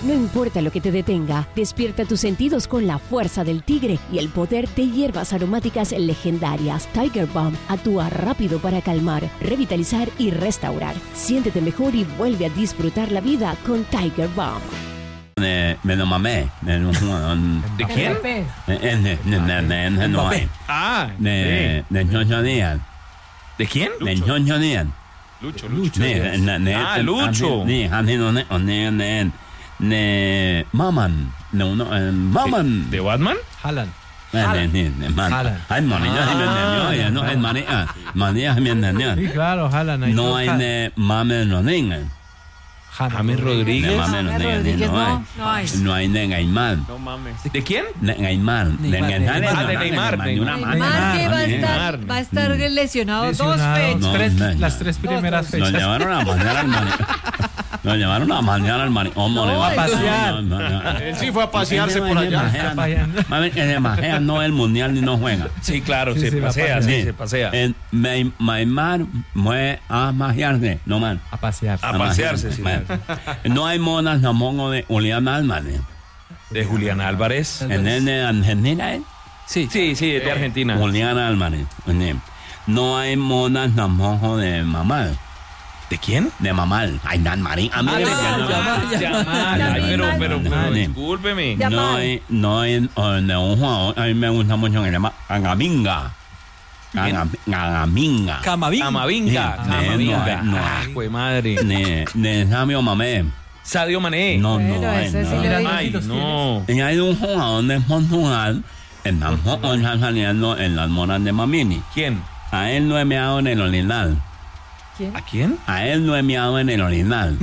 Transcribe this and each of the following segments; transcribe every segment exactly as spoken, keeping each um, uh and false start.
No importa lo que te detenga, despierta tus sentidos con la fuerza del tigre y el poder de hierbas aromáticas legendarias. Tiger Balm actúa rápido para calmar, revitalizar y restaurar. Siéntete mejor y vuelve a disfrutar la vida con Tiger Balm. Me, me lo mamé. Me lo- ¿De quién? Eh, eh, ne- ne- ne- ne- ne- no hay. Ah, Ne- ne- Ñoño Díaz. ¿de quién? Ne- Ñoño Díaz. Lucho, Lucho. Ne- ne- ne- Ah, ne- Lucho. ne- ne- ne- ne- ne- ne- ne- Maman. No, no, eh, Maman. ¿De Batman? Haaland. Eh, ne- ne- ne- man. Haaland. Ay, manilla, sí me entendió, ya no, es manilla. Manilla, sí me entendió. Sí, claro, Haaland. ahí No todos hay ca- ne- Mames Rodríguez. James James Rodríguez. Ne- Mames James Rodríguez, Rodríguez no hay. no, no hay. No hay ne Gaimán. No mames. ¿De quién? Ne- Neymar. Ne- Neymar, Neymar, Neymar. Ah, de Neymar, de una Neymar. mano. Neymar que va a Neymar. estar, va a estar lesionado, dos Lesionado, fechas. No, tres- no, no. las tres primeras Dos, Nos fechas. llevaron a mañana al mani. Nos llevaron a mañana al mani. Hombre, No, va a pasear. No, no, no. Él sí fue a pasearse por allá. Mami, que se majea no el mundial ni no juega. Sí, claro, Sí, se sí, va a pasea, pasear. sí, se pasea. En Me- Neymar fue a majearse, no man. A pasear. A pasearse, sí. Man. No hay monas, no mongo de Julián Álvarez. De Julián Álvarez. En el de Argentina, ¿eh? Sí, sí, sí, de Argentina. Julián Álvarez. No hay monas, no mongo de mamá. ¿De quién? De mamal. Ay, Dan Marín. A mí Ah, me no, llaman- Yamal, Yamal. Ay, pero, pero, pero, Yamal. discúlpeme. Ya- No Yamal. hay, no hay, oh, de un jugador, a mí me gusta mucho que se llama Camavinga. Cama- Camavinga. Camavinga. Camavinga. Sí, Camavinga. no, no. Ah, jue madre. De, de Sabio Mamé. Sadio Mané. No, Bueno, no hay, ese sí no. lo vi. Ay, no. Y hay un jugador de Portugal, en tampoco está saliendo en las moras de Mamini. ¿Quién? A él no he meado en el orinal. ¿Quién? ¿A quién? A él no he meado en el orinal.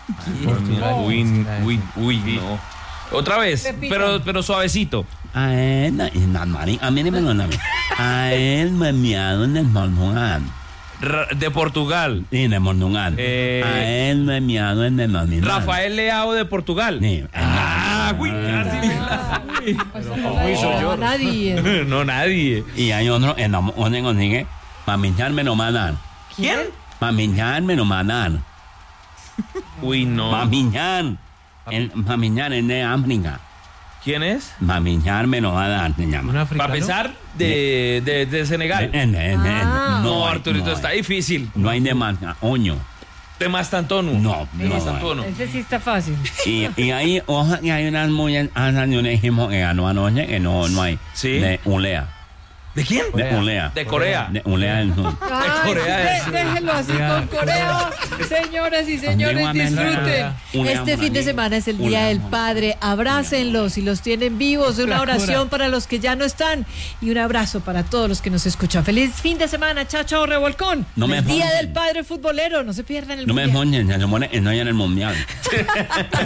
Uy, uy, uy, no. Otra vez, Repita. pero, pero suavecito. A él, no- y Dan Marín, a mí no me lo llame. A él no he meado en el Portugal. Ra- De Portugal. Sí, de Portugal. Eh, A él no he meado en el orinal. Rafael Leao de Portugal. Sí. Ah, uy, casi me la- No, nadie. No, nadie. Y hay otro en la donde consigue, para mincharme lo mandan. ¿Quién? Para mincharme lo mandan. Uy, Para no. minchar. Para minchar es de África. ¿Quién es? Para mincharme lo mandan, se Un llama. africano. Para pesar de, de, de Senegal. Eh, eh, eh, Ah. No, hay, Arturito, no está hay. difícil. No hay de más, oño. De Mastantonu. No, De no. Mastantonu. Ese sí está fácil. Y, y ahí, ojalá que hay unas muy asan de un equipo que ganó anoche, que no, no hay. Sí. De Ulea. ¿De quién? De Ulea. De Corea. De Ulea del Sur. Ay, Corea sí, del Sur. dé- déjenlo así Corea. con Corea. Señoras y señores, Antiguamente disfruten. era una Este fin de monarquía. semana es el Día Una del monarquía. Padre. Abrácenlos si los tienen vivos. Una La oración cura. para los que ya no están. Y un abrazo para todos los que nos escuchan. Feliz fin de semana. Chao, chao, revolcón. No me el Día joden. del Padre futbolero. No se pierdan el No me mundial. moñen, se supone que no hay en el mundial.